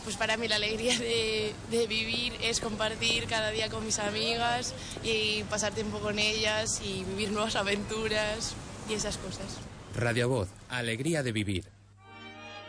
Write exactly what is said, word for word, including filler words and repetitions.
pues para mí la alegría de, de vivir es compartir cada día con mis amigas y pasar tiempo con ellas y vivir nuevas aventuras y esas cosas. Radio Voz, alegría de vivir.